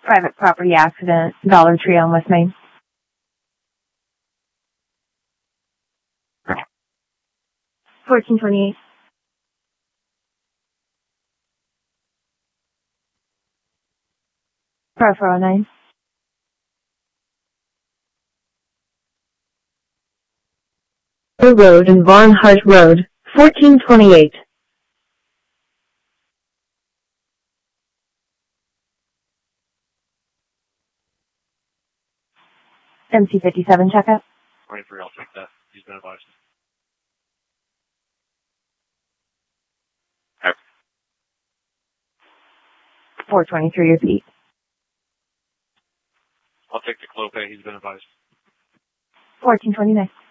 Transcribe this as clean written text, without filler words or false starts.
Private property accident, Dollar Tree on West Main. $14.28. Car 409. Road and Barnhart Road, 1428. MC57 checkup. 23, I'll take that. He's been advised. Okay. 423, repeat. I'll take the Clope. He's been advised. 1429.